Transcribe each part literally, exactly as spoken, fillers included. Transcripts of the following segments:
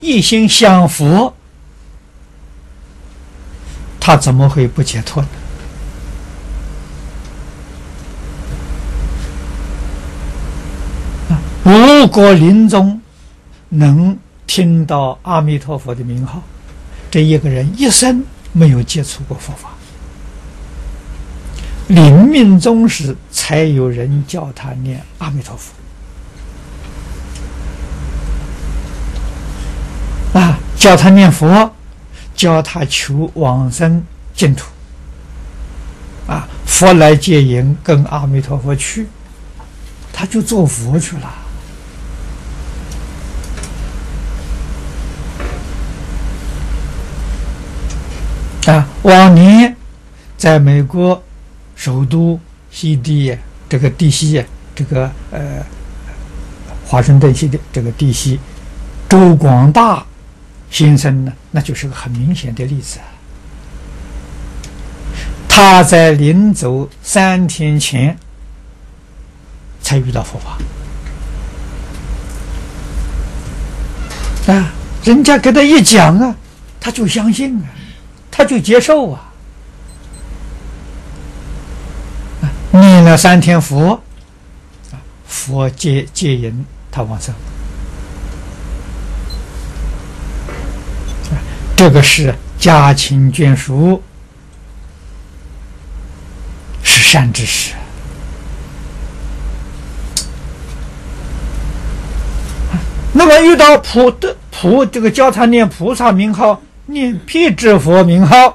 一心想佛，他怎么会不解脱呢？如果临终能听到阿弥陀佛的名号，这一个人一生没有接触过佛法，临命终时才有人叫他念阿弥陀佛啊，叫他念佛，叫他求往生净土啊，佛来接引，跟阿弥陀佛去，他就做佛去了。啊，往年在美国首都西地这个地西，这个呃华盛顿西的这个地西，周广大先生呢，那就是个很明显的例子啊。他在临走三天前才遇到佛法啊，人家给他一讲啊，他就相信啊。他就接受啊，念了三天佛，佛接接引他往生，这个是家亲眷属，是善知识。那么遇到普的普这个教他念菩萨名号，念辟支佛名号，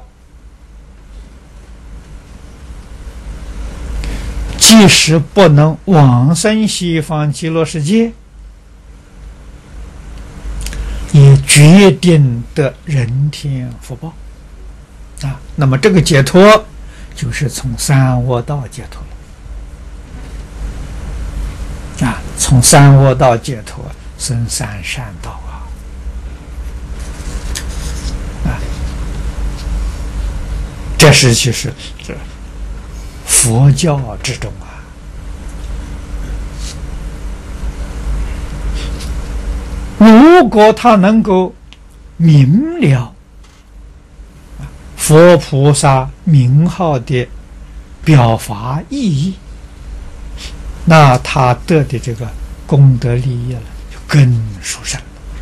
即使不能往生西方极乐世界，也决定得人天福报啊。那么这个解脱就是从三恶道解脱了啊，从三恶道解脱生三善道啊。这是其实这佛教之中啊，如果他能够明了佛菩萨名号的表法意义，那他得的这个功德利益了就更殊胜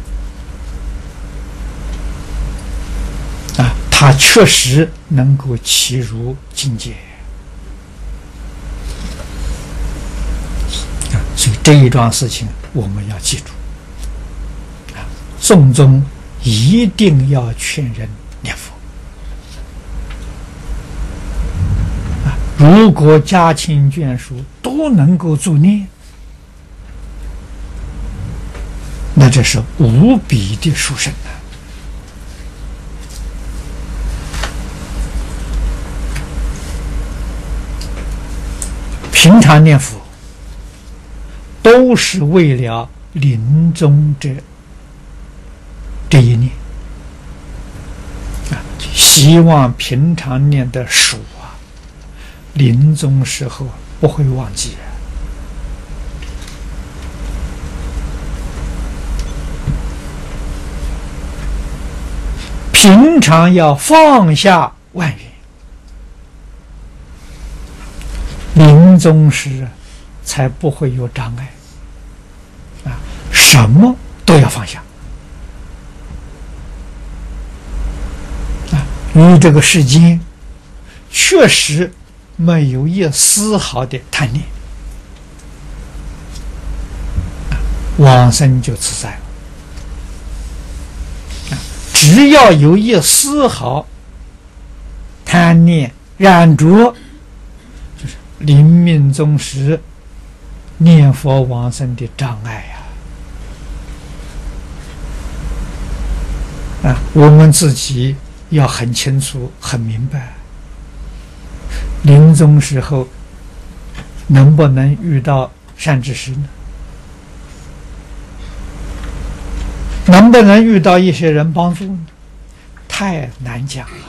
啊！他确实能够契入境界啊！所以这一桩事情我们要记住啊！诵宗一定要劝人念佛啊！如果家亲眷属都能够助念，那这是无比的殊胜啊！平常念佛都是为了临终这这一念啊，希望平常念的熟啊，临终时候不会忘记啊。平常要放下万缘，临终时才不会有障碍啊！什么都要放下啊！与这个世间确实没有一丝毫的贪念啊，往生就自在了啊！只要有一丝毫贪念染着，临命终时念佛往生的障碍呀！啊，我们自己要很清楚、很明白，临终时候能不能遇到善知识呢？能不能遇到一些人帮助呢？太难讲了。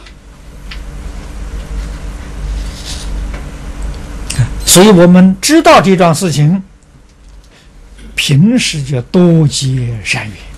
所以我们知道这桩事情，平时就多结善缘。